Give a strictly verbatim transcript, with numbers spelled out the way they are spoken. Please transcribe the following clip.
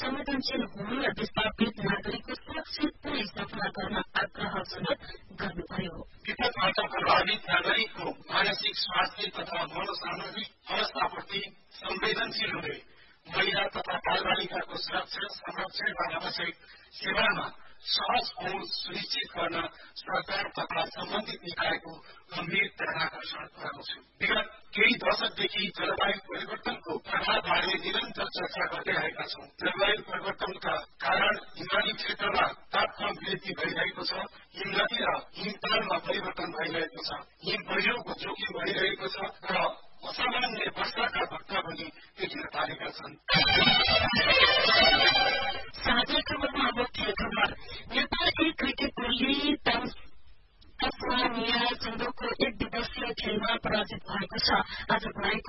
संवेदनशील हुनु र विस्थापित नागरिकको सुरक्षित पुनः स्थापना गर्न आग्रह समेत गर्नुभयो। विपदबाट प्रभावित नागरिकको मानसिक स्वास्थ्य तथा मनोसामाजिक अवस्थाप्रति संवेदनशील हुँदै महिला तथा बालबालिकाको सुरक्षा संरक्षण र आवश्यक सेवामा सहज पहुँच सुनिश्चित गर्न सरकार तथा सम्बन्धित निकायको गम्भीर ध्यानाकर्षण गराउँछु। विगत केही दशकदेखि जलवायु परिवर्तनको प्रभावबारे निरन्तर चर्चा गर्दै आएका छौं। जलवायु परिवर्तनका कारण हिमाली क्षेत्रमा तापक्रम वृद्धि भइरहेको छ। हिमनदी र हिमतालमा परिवर्तन भइरहेको छ। हिम पहिरोको जोखिम बढिरहेको छ र असामान्य वर्षाका घटना पनि देखिन थालेका छन्।